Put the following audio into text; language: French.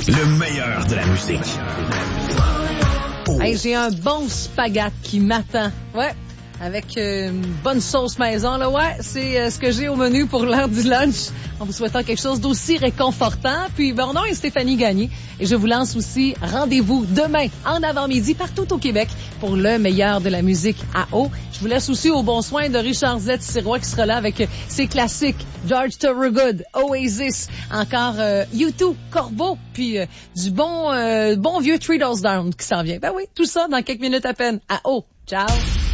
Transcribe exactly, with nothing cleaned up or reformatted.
Le meilleur de la musique. Oh. Hey, j'ai un bon spaghette qui m'attend. Ouais. Avec euh, une bonne sauce maison, là, ouais, c'est euh, ce que j'ai au menu pour l'heure du lunch, en vous souhaitant quelque chose d'aussi réconfortant. Puis, mon nom est Stéphanie Gagné, et je vous lance aussi rendez-vous demain, en avant-midi, partout au Québec, pour le meilleur de la musique à eau. Je vous laisse aussi au bon soin de Richard Z. Sirois, qui sera là avec euh, ses classiques, George Thorogood, Oasis, encore euh, U deux, Corbeau, puis euh, du bon, euh, bon vieux Three Doors Down qui s'en vient. Ben oui, tout ça dans quelques minutes à peine, à eau. Ciao!